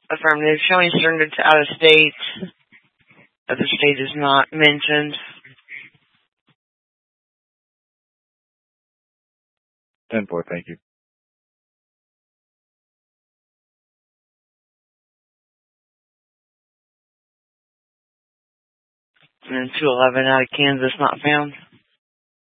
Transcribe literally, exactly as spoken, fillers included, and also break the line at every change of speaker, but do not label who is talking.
Affirmative. Showing surrender to out of state. Other state is not mentioned.
ten four, thank you.
And then two eleven out of Kansas not found.